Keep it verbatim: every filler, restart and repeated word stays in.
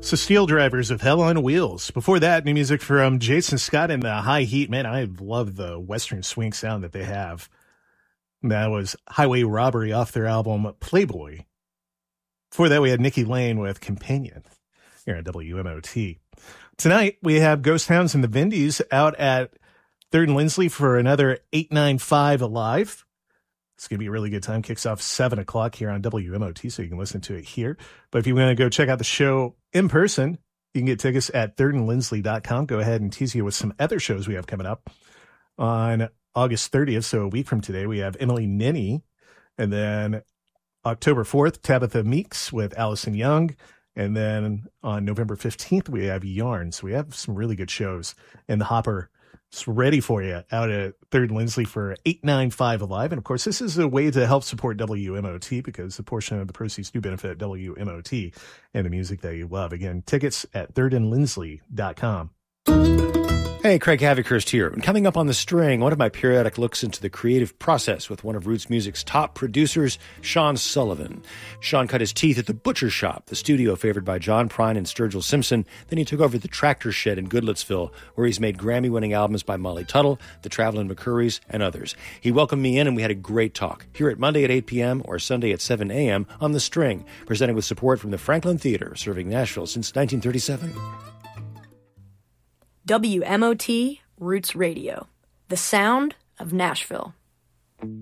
So Steel Drivers of Hell on Wheels. Before that, new music from Jason Scott and the High Heat. Man, I love the Western swing sound that they have. That was Highway Robbery off their album Playboy. Before that, we had Nikki Lane with Companion here at W M O T. Tonight, we have Ghost Hounds and the Vindies out at third and Lindsley for another eight ninety-five Alive. It's going to be a really good time. Kicks off seven o'clock here on W M O T, so you can listen to it here. But if you want to go check out the show in person, you can get tickets at third and lindsley dot com. Go ahead and tease you with some other shows we have coming up. On August thirtieth, so a week from today, we have Emily Ninny. And then October fourth, Tabitha Meeks with Allison Young. And then on November fifteenth, we have Yarn. So we have some really good shows in the hopper. It's ready for you out at third and Lindsley for eight ninety-five Alive. And of course, this is a way to help support W M O T because a portion of the proceeds do benefit W M O T and the music that you love. Again, tickets at third and lindsley dot com. Hey, Craig Havikhurst here. And coming up on The String, one of my periodic looks into the creative process with one of Roots Music's top producers, Sean Sullivan. Sean cut his teeth at the Butcher Shop, the studio favored by John Prine and Sturgill Simpson. Then he took over the Tractor Shed in Goodlettsville, where he's made Grammy-winning albums by Molly Tuttle, the Travelin' McCurries, and others. He welcomed me in, and we had a great talk. Here at Monday at eight p.m. or Sunday at seven a.m. on The String, presented with support from the Franklin Theater, serving Nashville since nineteen thirty-seven. W M O T Roots Radio, the sound of Nashville.